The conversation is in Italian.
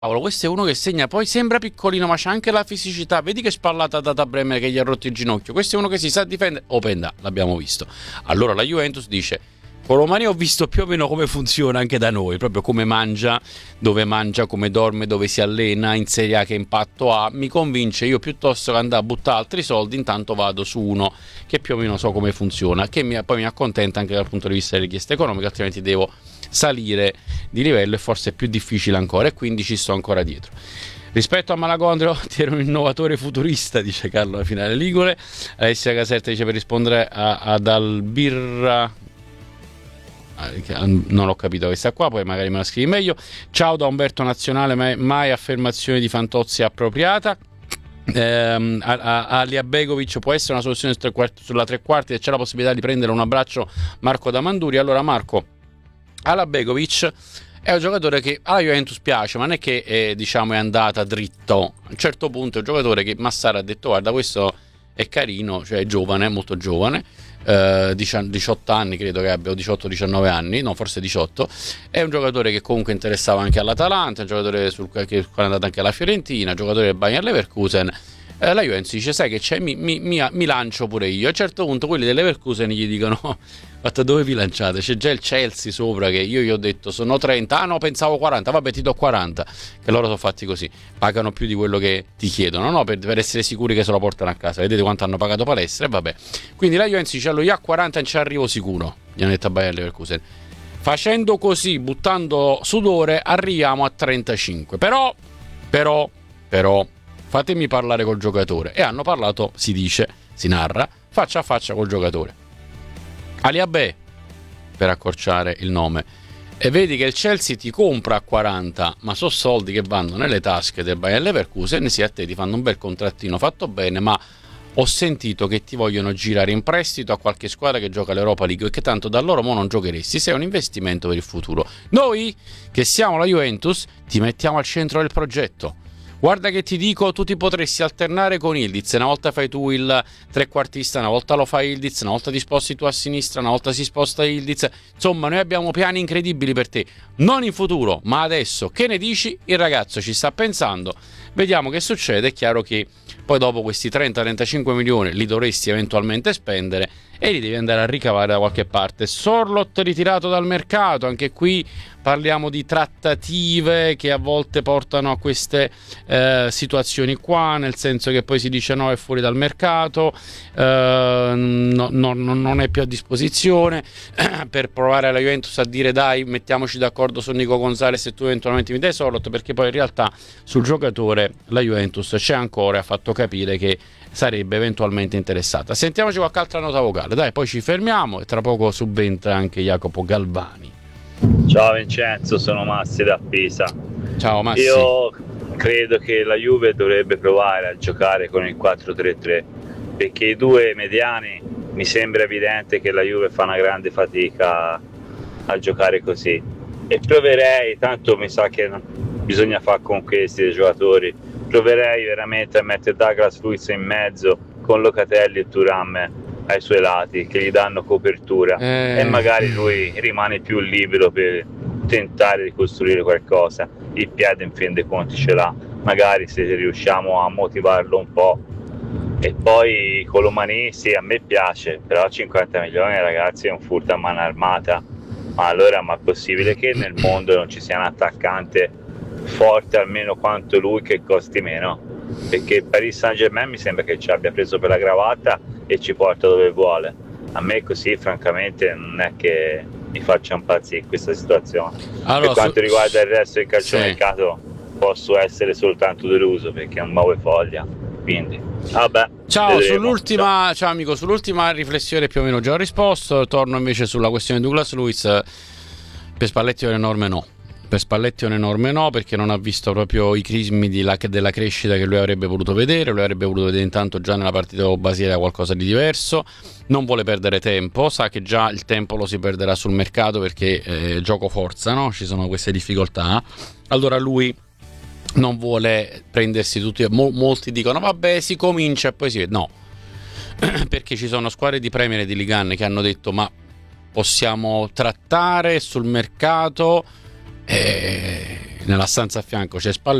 Paolo, questo è uno che segna, poi sembra piccolino ma c'ha anche la fisicità, vedi che spallata ha dato a Bremer che gli ha rotto il ginocchio, questo è uno che si sa difendere, Openda, l'abbiamo visto. Allora la Juventus dice, Colomani ho visto più o meno come funziona anche da noi, proprio come mangia, come dorme, dove si allena, in Serie A che impatto ha, mi convince, io piuttosto che andare a buttare altri soldi, intanto vado su uno che più o meno so come funziona, che poi mi accontenta anche dal punto di vista delle richieste economiche, altrimenti devo salire di livello e forse è più difficile ancora e quindi ci sto ancora dietro. Rispetto a Malagondro ti ero un innovatore futurista, dice Carlo alla finale Ligure. Alessia Caserta dice per rispondere ad Albirra, non ho capito questa qua, poi magari me la scrivi meglio. Ciao da Umberto Nazionale, mai affermazione di Fantozzi appropriata. Alia Begovic può essere una soluzione sulla tre quarti e c'è la possibilità di prendere un abbraccio Marco da Manduri. Allora Marco, Ala Begovic è un giocatore che alla Juventus piace, ma non è che è andata dritto. A un certo punto è un giocatore che Massara ha detto guarda questo è carino, cioè è giovane, molto giovane, 18 anni credo che abbia, 18-19 anni, no forse 18, è un giocatore che comunque interessava anche all'Atalanta, un giocatore che è andato anche alla Fiorentina, giocatore del Bayer Leverkusen. La Juventus dice sai che c'è, mi lancio pure io. A un certo punto quelli del Leverkusen gli dicono guarda dove vi lanciate, c'è già il Chelsea sopra che io gli ho detto sono 30, ah no pensavo 40, vabbè ti do 40, che loro sono fatti così, pagano più di quello che ti chiedono, no? Per essere sicuri che se lo portano a casa, vedete quanto hanno pagato palestra e vabbè. Quindi la Juventus dice allora io a 40 non ci arrivo sicuro, gli hanno detto a Bayer Leverkusen. Facendo così, buttando sudore, arriviamo a 35, però fatemi parlare col giocatore. E hanno parlato, si dice, si narra, faccia a faccia col giocatore. Aliabè, per accorciare il nome. E vedi che il Chelsea ti compra a 40, ma sono soldi che vanno nelle tasche del Bayer Leverkusen, sì a te ti fanno un bel contrattino fatto bene, ma ho sentito che ti vogliono girare in prestito a qualche squadra che gioca l'Europa League e che tanto da loro mo non giocheresti, sei un investimento per il futuro. Noi, che siamo la Juventus, ti mettiamo al centro del progetto. Guarda che ti dico, tu ti potresti alternare con Ildiz, una volta fai tu il trequartista, una volta lo fai Ildiz, una volta ti sposti tu a sinistra, una volta si sposta Ildiz. Insomma, noi abbiamo piani incredibili per te, non in futuro, ma adesso. Che ne dici? Il ragazzo ci sta pensando, vediamo che succede. È chiaro che poi dopo questi 30-35 milioni li dovresti eventualmente spendere e li devi andare a ricavare da qualche parte. Sorlot ritirato dal mercato, anche qui parliamo di trattative che a volte portano a queste situazioni qua, nel senso che poi si dice no, è fuori dal mercato, non è più a disposizione per provare alla Juventus a dire dai mettiamoci d'accordo su Nico Gonzalez e tu eventualmente mi dai Sorlot, perché poi in realtà sul giocatore la Juventus c'è ancora e ha fatto capire che sarebbe eventualmente interessata. Sentiamoci qualche altra nota vocale, dai, poi ci fermiamo e tra poco subentra anche Jacopo Galvani. Ciao Vincenzo, sono Massi da Pisa. Ciao Massi. Io credo che la Juve dovrebbe provare a giocare con il 4-3-3, perché i due mediani mi sembra evidente che la Juve fa una grande fatica a giocare così, e proverei, tanto mi sa che bisogna fare con questi dei giocatori, proverei veramente a mettere Douglas Luiz in mezzo con Locatelli e Thuram ai suoi lati che gli danno copertura e magari lui rimane più libero per tentare di costruire qualcosa. Il piede in fin dei conti ce l'ha, magari se riusciamo a motivarlo un po'. E poi Colomani sì, a me piace, però 50 milioni ragazzi è un furto a mano armata. Ma allora ma è possibile che nel mondo non ci sia un attaccante forte almeno quanto lui che costi meno? Perché il Paris Saint-Germain mi sembra che ci abbia preso per la cravatta e ci porta dove vuole. A me così francamente non è che mi faccia impazzire questa situazione. Per quanto riguarda il resto del calciomercato posso essere soltanto deluso perché è un muove foglia, quindi vabbè. Ciao, ciao amico, sull'ultima riflessione più o meno già ho risposto. Torno invece sulla questione di Douglas Luiz. Per Spalletti è un enorme no. Per Spalletti è un enorme no, perché non ha visto proprio i crismi della crescita che lui avrebbe voluto vedere. Lui avrebbe voluto vedere intanto già nella partita con Basilea qualcosa di diverso. Non vuole perdere tempo, sa che già il tempo lo si perderà sul mercato perché gioco forza, no? Ci sono queste difficoltà. Allora lui non vuole prendersi tutti. Molti dicono vabbè si comincia e poi si vede. No, perché ci sono squadre di Premier e di Ligue 1 che hanno detto ma possiamo trattare sul mercato nella stanza a fianco c'è Spalletti,